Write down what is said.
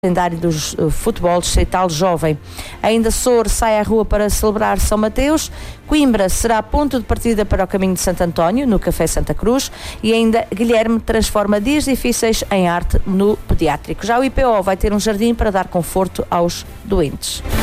calendário do futebol distrital jovem. Ainda Soure sai à rua para celebrar São Mateus. Coimbra será ponto de partida para o caminho de Santo António, no Café Santa Cruz. E ainda Guilherme transforma dias difíceis em arte no pediátrico. Já o IPO vai ter um jardim para dar conforto aos doentes.